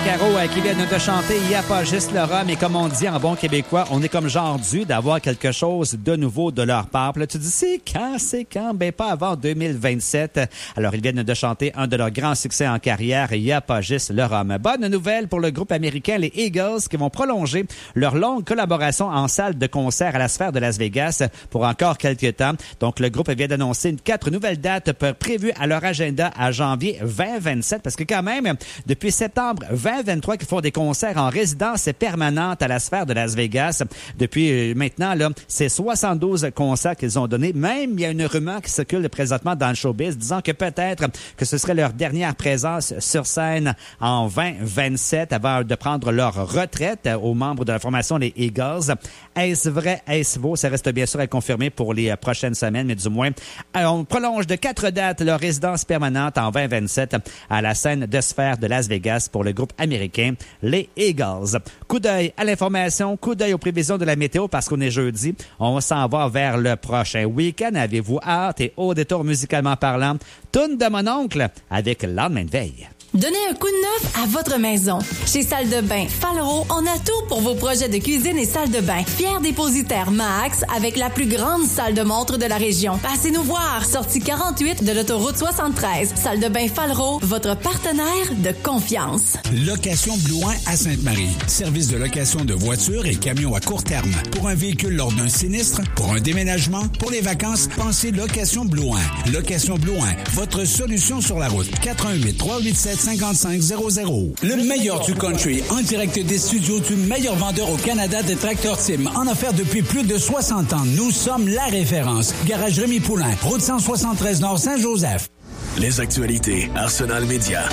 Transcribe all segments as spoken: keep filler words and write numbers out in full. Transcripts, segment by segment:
Caro euh, qui viennent de chanter « Il n'y a pas juste le rhum » et comme on dit en bon québécois, on est comme genre dû d'avoir quelque chose de nouveau de leur part. Puis là, tu dis, c'est quand, c'est quand? Ben pas avant deux mille vingt-sept. Alors, ils viennent de chanter un de leurs grands succès en carrière, « Il n'y a pas juste le rhum ». Bonne nouvelle pour le groupe américain, les Eagles, qui vont prolonger leur longue collaboration en salle de concert à la Sphère de Las Vegas pour encore quelques temps. Donc, le groupe vient d'annoncer quatre nouvelles dates prévues à leur agenda à janvier vingt vingt-sept, parce que quand même, depuis septembre vingt vingt-trois, qu'ils font des concerts en résidence permanente à la Sphère de Las Vegas. Depuis maintenant, là, c'est soixante-douze concerts qu'ils ont donnés. Même, il y a une rumeur qui circule présentement dans le showbiz disant que peut-être que ce serait leur dernière présence sur scène en vingt vingt-sept avant de prendre leur retraite aux membres de la formation les Eagles. Est-ce vrai? Est-ce faux? Ça reste bien sûr à confirmer pour les prochaines semaines, mais du moins, on prolonge de quatre dates leur résidence permanente en vingt vingt-sept à la scène de Sphère de Las Vegas pour le groupe américain, les Eagles. Coup d'œil à l'information, coup d'œil aux prévisions de la météo parce qu'on est jeudi. On s'en va vers le prochain week-end. Avez-vous hâte? Et au détour musicalement parlant, toune de mon oncle avec le lendemain de veille. Donnez un coup de neuf à votre maison. Chez Salle de Bain Fallereau, on a tout pour vos projets de cuisine et salle de bain. Fier dépositaire Max avec la plus grande salle de montre de la région. Passez nous voir, sortie quarante-huit de l'autoroute soixante-treize. Salle de Bain Fallereau, votre partenaire de confiance. Location Blouin à Sainte-Marie. Service de location de voitures et camions à court terme. Pour un véhicule lors d'un sinistre, pour un déménagement, pour les vacances, pensez Location Blouin. Location Blouin, votre solution sur la route. quatre un huit, trois huit sept, cinquante-cinq zéro zéro. Le meilleur du country en direct des studios du meilleur vendeur au Canada des tracteurs Tim. En offert depuis plus de soixante ans. Nous sommes la référence. Garage Rémi Poulain, route cent soixante-treize Nord Saint-Joseph. Les actualités Arsenal Média.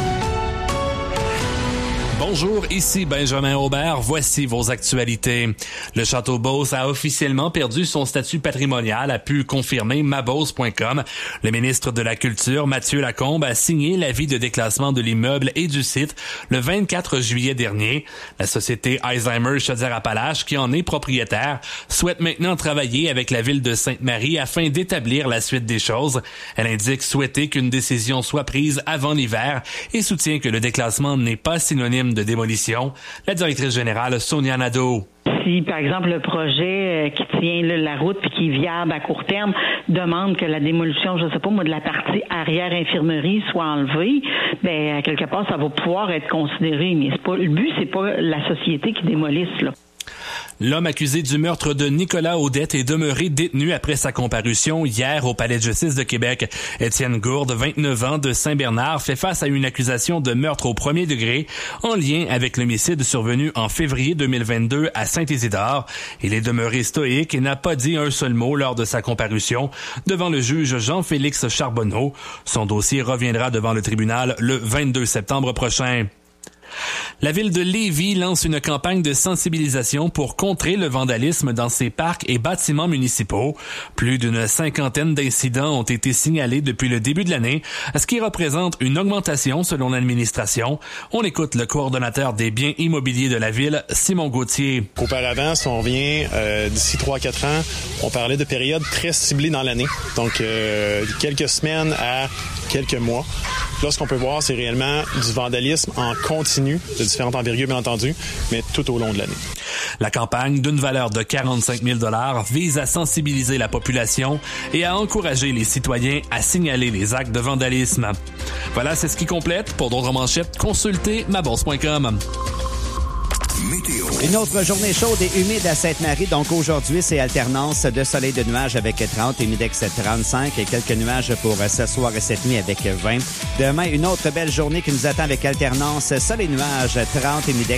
Bonjour, ici Benjamin Aubert. Voici vos actualités. Le Château Beauce a officiellement perdu son statut patrimonial, a pu confirmer ma beauce point com. Le ministre de la Culture, Mathieu Lacombe, a signé l'avis de déclassement de l'immeuble et du site le vingt-quatre juillet dernier. La société Alzheimer Chaudière-Appalaches, qui en est propriétaire, souhaite maintenant travailler avec la ville de Sainte-Marie afin d'établir la suite des choses. Elle indique souhaiter qu'une décision soit prise avant l'hiver et soutient que le déclassement n'est pas synonyme de démolition. La directrice générale, Sonia Nadeau. Si, par exemple, le projet euh, qui tient là, la route puis qui est viable à court terme demande que la démolition, je sais pas moi, de la partie arrière infirmerie soit enlevée, ben à quelque part, ça va pouvoir être considéré. Mais c'est pas le but, c'est pas la société qui démolisse, là. L'homme accusé du meurtre de Nicolas Audette est demeuré détenu après sa comparution hier au Palais de justice de Québec. Étienne Gourde, vingt-neuf ans, de Saint-Bernard, fait face à une accusation de meurtre au premier degré en lien avec l'homicide survenu en février deux mille vingt-deux à Saint-Isidore. Il est demeuré stoïque et n'a pas dit un seul mot lors de sa comparution devant le juge Jean-Félix Charbonneau. Son dossier reviendra devant le tribunal le vingt-deux septembre prochain. La ville de Lévis lance une campagne de sensibilisation pour contrer le vandalisme dans ses parcs et bâtiments municipaux. Plus d'une cinquantaine d'incidents ont été signalés depuis le début de l'année, ce qui représente une augmentation selon l'administration. On écoute le coordonnateur des biens immobiliers de la ville, Simon Gauthier. Auparavant, si on revient euh, d'ici trois à quatre ans, on parlait de périodes très ciblées dans l'année. Donc, euh, quelques semaines à quelques mois. Là, ce qu'on peut voir, c'est réellement du vandalisme en continu, de différentes envergures, bien entendu, mais tout au long de l'année. La campagne, d'une valeur de quarante-cinq mille dollars, vise à sensibiliser la population et à encourager les citoyens à signaler les actes de vandalisme. Voilà, c'est ce qui complète. Pour d'autres manchettes, consultez ma beauce point com. Météo. Une autre journée chaude et humide à Sainte-Marie. Donc aujourd'hui, c'est alternance de soleil et de nuages avec trente, humidex trente-cinq et quelques nuages pour ce soir et cette nuit avec vingt. Demain, une autre belle journée qui nous attend avec alternance soleil et nuages, trente, humidex